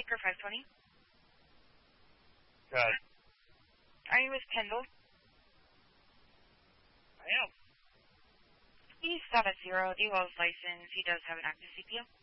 Oscar 520. Good. Are you with Kendall? I am. He's 70, DWell's license. He does have an active CPO.